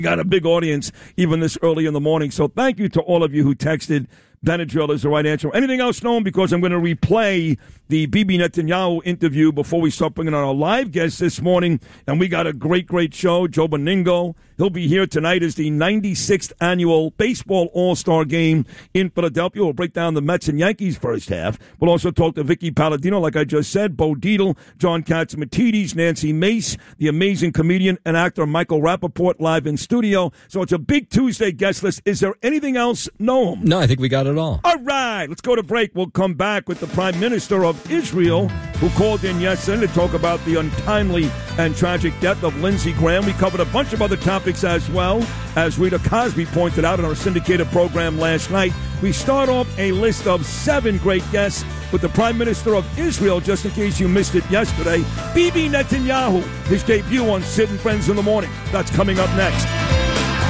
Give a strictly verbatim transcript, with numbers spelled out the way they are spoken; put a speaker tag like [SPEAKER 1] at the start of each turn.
[SPEAKER 1] got a big audience even this early in the morning. So thank you to all of you who texted. Benadryl is the right answer. Anything else known? Because I'm going to replay the Bibi Netanyahu interview before we start bringing on our live guests this morning. And we got a great, great show. Joe Beningo, he'll be here tonight as the ninety-sixth annual Baseball All-Star Game in Philadelphia. We'll break down the Mets and Yankees first half. We'll also talk to Vicky Palladino, like I just said, Bo Dietl, John Katsimatidis, Nancy Mace, the amazing comedian and actor Michael Rappaport live in studio. So it's a big Tuesday guest list. Is there anything else, Noam?
[SPEAKER 2] No, I think we got it all.
[SPEAKER 1] All right, let's go to break. We'll come back with the Prime Minister of Israel, who called in yesterday to talk about the untimely and tragic death of Lindsey Graham. We covered a bunch of other topics as well, as Rita Cosby pointed out in our syndicated program last night. We start off a list of seven great guests with the Prime Minister of Israel, just in case you missed it yesterday, Bibi Netanyahu, his debut on Sid and Friends in the Morning. That's coming up next.